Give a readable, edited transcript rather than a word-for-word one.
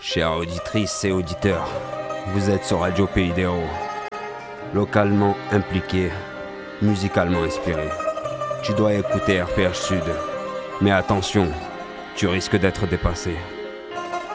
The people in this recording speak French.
Chères auditrices et auditeurs, vous êtes sur Radio Pays des Hauts. Localement impliqué, musicalement inspiré. Tu dois écouter RPH Sud. Mais attention, tu risques d'être dépassé.